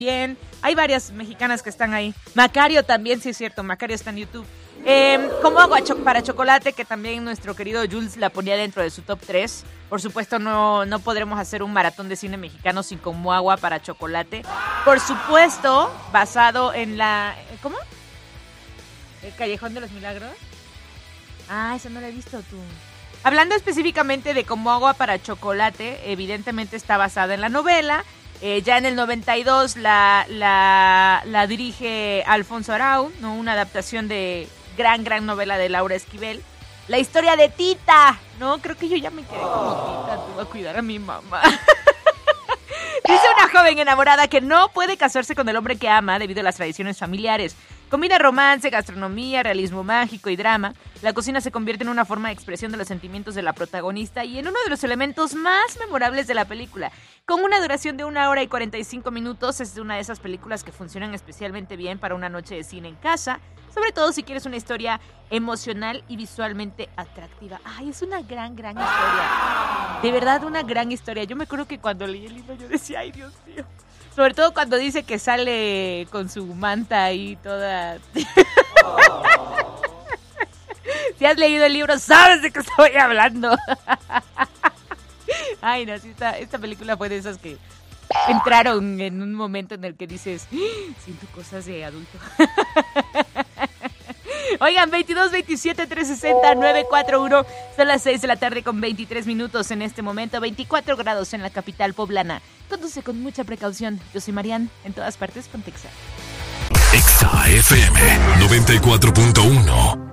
Bien, hay varias mexicanas que están ahí. Macario también, sí es cierto, Macario está en YouTube. Como agua para chocolate, que también nuestro querido Jules la ponía dentro de su top 3. Por supuesto, no podremos hacer un maratón de cine mexicano sin Como agua para chocolate. Por supuesto, basado en la... ¿Cómo? ¿El Callejón de los Milagros? Ah, eso no lo he visto tú. Hablando específicamente de Como agua para chocolate, evidentemente está basada en la novela. Ya en el 92 la dirige Alfonso Arau, ¿no? Una adaptación de gran novela de Laura Esquivel. La historia de Tita, ¿no? Creo que yo ya me quedé como Tita, tú vas a cuidar a mi mamá. Dice una joven enamorada que no puede casarse con el hombre que ama debido a las tradiciones familiares. Combina romance, gastronomía, realismo mágico y drama. La cocina se convierte en una forma de expresión de los sentimientos de la protagonista y en uno de los elementos más memorables de la película. Con una duración de 1 hora y 45 minutos, es una de esas películas que funcionan especialmente bien para una noche de cine en casa, sobre todo si quieres una historia emocional y visualmente atractiva. Ay, es una gran historia. De verdad, una gran historia. Yo me acuerdo que cuando leí el libro yo decía, ay, Dios mío. Sobre todo cuando dice que sale con su manta ahí toda... Si has leído el libro, sabes de qué estoy hablando. Ay, no, sí, esta película fue de esas que entraron en un momento en el que dices, siento cosas de adulto. Oigan, 22, 27, 360, 941. Son las 6 de la tarde con 23 minutos en este momento. 24 grados en la capital poblana. Conduce con mucha precaución. Yo soy Marian, en todas partes, Pontexa. Exa FM 94.1.